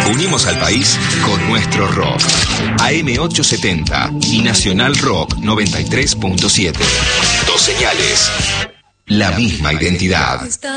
Unimos al país con nuestro rock. AM870 y Nacional Rock 93.7. Dos señales. La misma identidad.